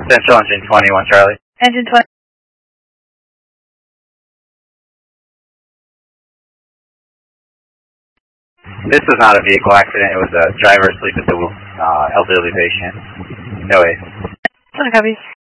Central Engine 21, Charlie. Engine 20. This was not a vehicle accident. It was a driver asleep at the wheel, elderly patient. No way. 20 copies.